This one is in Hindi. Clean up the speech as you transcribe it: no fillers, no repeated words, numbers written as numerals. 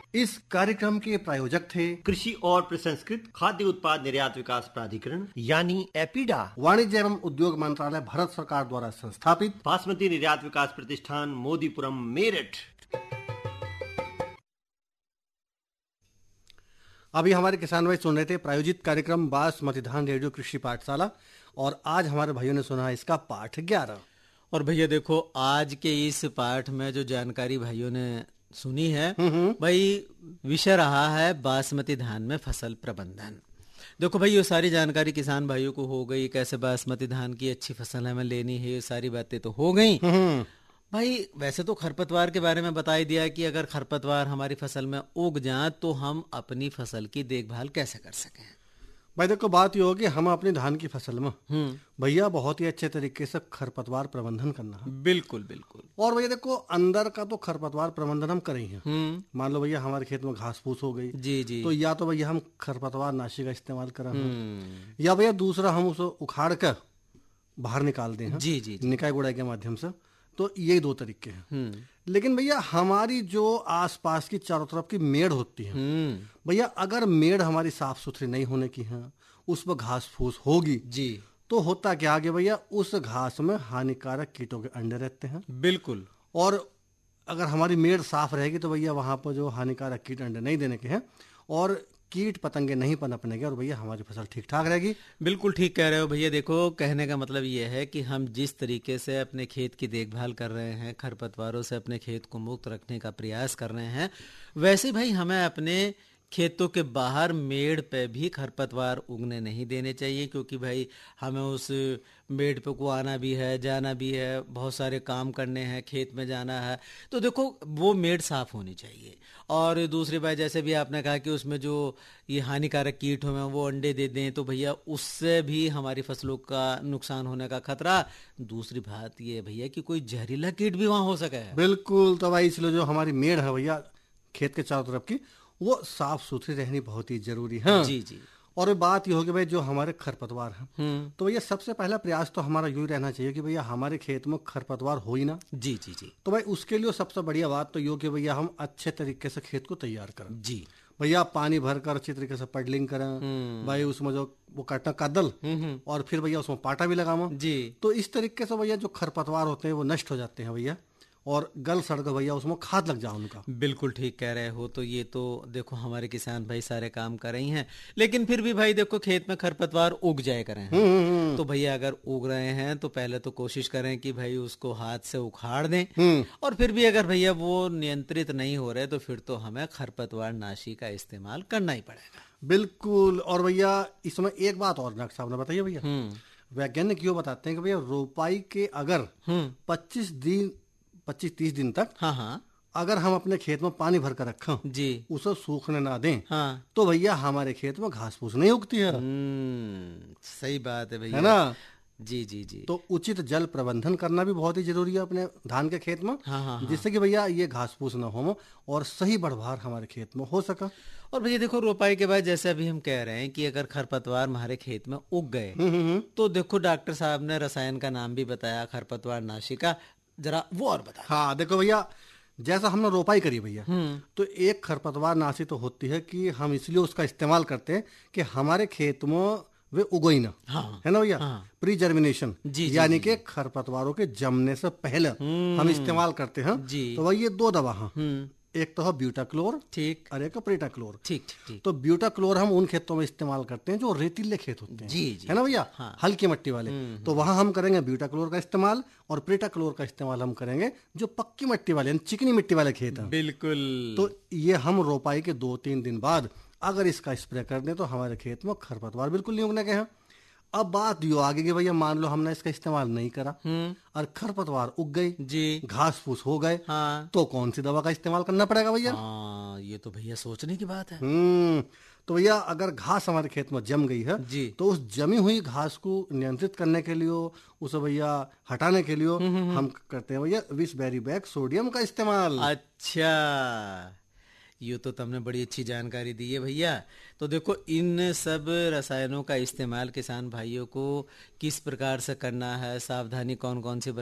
इस कार्यक्रम के प्रायोजक थे कृषि और प्रसंस्कृत खाद्य उत्पाद निर्यात विकास प्राधिकरण यानी एपीडा, वाणिज्य एवं उद्योग मंत्रालय भारत सरकार द्वारा संस्थापित बासमती निर्यात विकास प्रतिष्ठान मोदीपुरम मेरठ। अभी हमारे किसान भाई सुन रहे थे प्रायोजित कार्यक्रम बासमती धान रेडियो कृषि पाठशाला, और आज हमारे भाइयों ने सुना इसका पाठ 11। और भैया देखो, आज के इस पाठ में जो जानकारी भाइयों ने सुनी है भाई, विषय रहा है बासमती धान में फसल प्रबंधन। देखो भाई, ये सारी जानकारी किसान भाइयों को हो गई, कैसे बासमती धान की अच्छी फसल हमें लेनी है, ये सारी बातें तो हो गई भाई। वैसे तो खरपतवार के बारे में बता ही दिया कि अगर खरपतवार हमारी फसल में उग जाए तो हम अपनी फसल की देखभाल कैसे कर सकें। भाई देखो, बात ये होगी हम अपनी धान की फसल में भैया बहुत ही अच्छे तरीके से खरपतवार प्रबंधन करना है। बिल्कुल बिल्कुल। और भैया देखो, अंदर का तो खरपतवार प्रबंधन हम करें हैं। मान लो भैया हमारे खेत में घास फूस हो गई, जी जी, तो या तो भैया हम खरपतवार नाशी का इस्तेमाल करें, या भैया दूसरा हम उसे उखाड़ कर बाहर निकाल दें। जी जी, निकाय गुड़ाई के माध्यम से। तो ये दो तरीके हैं। लेकिन भैया हमारी जो आसपास की चारों तरफ की मेड़ होती है भैया, अगर मेड़ हमारी साफ सुथरी नहीं होने की है, उस पर घास फूस होगी जी, तो होता क्या आगे भैया, उस घास में हानिकारक कीटों के अंडे रहते हैं। बिल्कुल। और अगर हमारी मेड़ साफ रहेगी तो भैया वहां पर जो हानिकारक कीट अंडे नहीं देने के हैं और कीट पतंगे नहीं पनपनेंगे, और भैया हमारी फसल ठीक ठाक रहेगी। बिल्कुल ठीक कह रहे हो भैया। देखो, कहने का मतलब ये है कि हम जिस तरीके से अपने खेत की देखभाल कर रहे हैं, खरपतवारों से अपने खेत को मुक्त रखने का प्रयास कर रहे हैं, वैसे भाई हमें अपने खेतों के बाहर मेड़ पे भी खरपतवार उगने नहीं देने चाहिए, क्योंकि भाई हमें उस मेड़ पे को आना भी है, जाना भी है, बहुत सारे काम करने हैं, खेत में जाना है, तो देखो वो मेड़ साफ होनी चाहिए। और दूसरी बात, जैसे भी आपने कहा कि उसमें जो ये हानिकारक कीट हो वो अंडे दे दें, तो भैया उससे भी हमारी फसलों का नुकसान होने का खतरा। दूसरी बात ये भैया कि कोई जहरीला कीट भी वहां हो सके। बिल्कुल। तो भाई इसलिए जो हमारी मेड़ है भैया खेत के चारों तरफ की, वो साफ सुथरी रहनी बहुत ही जरूरी है। जी जी। और बात ये होगी भाई, जो हमारे खरपतवार हैं, तो भैया सबसे पहला प्रयास तो हमारा यूं ही रहना चाहिए कि भैया हमारे खेत में खरपतवार हो ही ना। जी जी जी। तो भाई उसके लिए सबसे बढ़िया बात तो ये कि भैया हम अच्छे तरीके से खेत को तैयार करें। जी भैया पानी भरकर अच्छी तरीके से पडलिंग करें भाई, उसमें जो वो कटना कदल, और फिर भैया उसमें पाटा भी लगावा जी। तो इस तरीके से भैया जो खरपतवार होते हैं वो नष्ट हो जाते हैं भैया, और गल सड़ कर भैया उसमें खाद लग जाए उनका। बिल्कुल ठीक कह रहे हो। तो ये तो देखो हमारे किसान भाई सारे काम कर रही हैं, लेकिन फिर भी भाई देखो खेत में खरपतवार उग जाए करें हैं। तो भैया अगर उग रहे हैं तो पहले तो कोशिश करें कि भाई उसको हाथ से उखाड़ दें, और फिर भी अगर भैया वो नियंत्रित नहीं हो रहे तो फिर तो हमें खरपतवार नाशी का इस्तेमाल करना ही पड़ेगा। बिल्कुल। और भैया इसमें एक बात और डॉक्टर साहब ने बताइए भैया, वैज्ञानिक क्यों बताते हैं कि भैया रोपाई के अगर 25-30 दिन तक अगर हम अपने खेत में पानी भर कर रखें जी, उसे सूखने ना दें, तो भैया हमारे खेत में घास फूस नहीं उगती है। सही बात है भैया, है ना। जी जी जी। तो उचित जल प्रबंधन करना भी बहुत ही जरूरी है अपने धान के खेत में, जिससे कि भैया ये घास फूस ना हो और सही बढ़वार हमारे खेत में हो सका। और भैया देखो, रोपाई के बाद जैसे अभी हम कह रहे हैं कि अगर खरपतवार हमारे खेत में उग गए, तो देखो डॉक्टर साहब ने रसायन का नाम भी बताया, खरपतवार नाशी का, जरा वो और बता। हाँ देखो भैया, जैसा हमने रोपाई करी भैया, तो एक खरपतवार नाशी तो होती है कि हम इसलिए उसका इस्तेमाल करते हैं कि हमारे खेत में वे उगई ना, है ना भैया, प्री जर्मिनेशन, यानी कि खरपतवारों के जमने से पहले हम इस्तेमाल करते हैं। तो भाई ये दो दवा हैं, एक तो है ब्यूटाक्लोर, ठीक, और एक प्रीटाक्लोर, ठीक ठीक। तो ब्यूटाक्लोर हम उन खेतों में इस्तेमाल करते हैं जो रेतीले खेत होते हैं, जी जी, है ना भैया, हल्की मिट्टी वाले, तो वहां हम करेंगे ब्यूटाक्लोर का इस्तेमाल, और प्रीटाक्लोर का इस्तेमाल हम करेंगे जो पक्की मिट्टी वाले चिकनी मिट्टी वाले खेत हैं। बिल्कुल। तो ये हम रोपाई के 2-3 दिन बाद अगर इसका स्प्रे कर दें तो हमारे खेत में खरपतवार बिल्कुल नहीं उगने के हैं। अब बात यो आगे कि भैया मान लो हमने इसका इस्तेमाल नहीं करा और खरपतवार उग गई जी, घास फूस हो गए, तो कौन सी दवा का इस्तेमाल करना पड़ेगा भैया? ये तो भैया सोचने की बात है। तो भैया अगर घास हमारे खेत में जम गई है जी, तो उस जमी हुई घास को नियंत्रित करने के लिए, उसे भैया हटाने के लिए हम करते हैं भैया विसबेरी बैग सोडियम का इस्तेमाल। अच्छा, ये तो तुमने बड़ी अच्छी जानकारी दी है भैया। तो देखो, इन सब रसायनों का इस्तेमाल किसान भाइयों को किस प्रकार से करना है, सावधानी कौन कौन सी